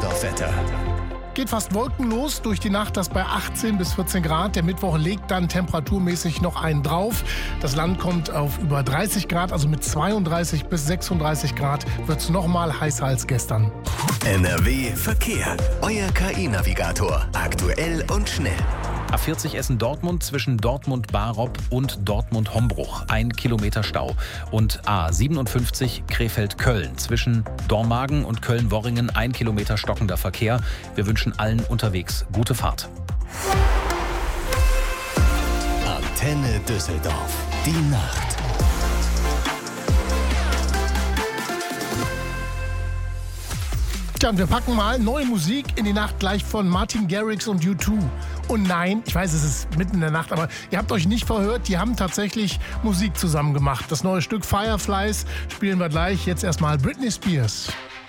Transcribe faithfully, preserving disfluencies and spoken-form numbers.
Düsseldorf-Wetter. Geht fast wolkenlos durch die Nacht, das bei achtzehn bis vierzehn Grad. Der Mittwoch legt dann temperaturmäßig noch einen drauf. Das Land kommt auf über dreißig Grad, also mit zweiunddreißig bis sechsunddreißig Grad wird es noch mal heißer als gestern. N R W Verkehr. Euer K I-Navigator. Aktuell und schnell. A vierzig Essen-Dortmund zwischen Dortmund-Barob und Dortmund-Hombruch. Ein Kilometer Stau. Und A siebenundfünfzig Krefeld-Köln zwischen Dormagen und Köln-Worringen. Ein Kilometer stockender Verkehr. Wir wünschen allen unterwegs gute Fahrt. Antenne Düsseldorf. Die Nacht. Tja, und wir packen mal neue Musik in die Nacht gleich von Martin Garrix und U zwei. Und nein, ich weiß, es ist mitten in der Nacht, aber ihr habt euch nicht verhört, die haben tatsächlich Musik zusammen gemacht. Das neue Stück Fireflies spielen wir gleich. Jetzt erstmal Britney Spears.